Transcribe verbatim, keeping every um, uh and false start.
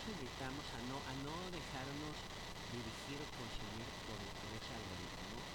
eso invitamos a no, a no dejarnos dirigir o consumir por, por ese algoritmo, ¿no?